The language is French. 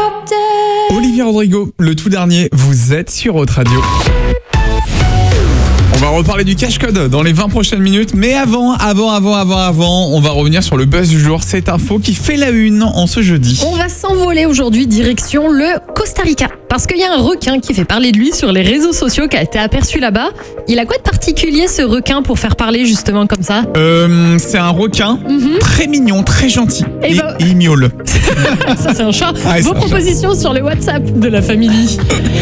Olivia Rodrigo, le tout dernier, vous êtes sur Haute Radio. On va reparler du cache-code dans les 20 prochaines minutes, mais avant, on va revenir sur le buzz du jour, cette info qui fait la une en ce jeudi. On va s'envoler aujourd'hui direction le Costa Rica, parce qu'il y a un requin qui fait parler de lui sur les réseaux sociaux qui a été aperçu là-bas. Il a quoi de particulier ce requin pour faire parler justement comme ça ? C'est un requin très mignon, très gentil, et il miaule. Ça c'est un chat. Ah, Vos propositions sur le WhatsApp de la famille.